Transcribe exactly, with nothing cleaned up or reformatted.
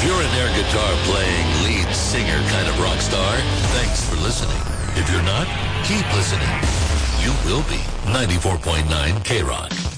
If you're an air guitar playing, lead singer kind of rock star, thanks for listening. If you're not, keep listening. You will be. ninety-four point nine K-Rock.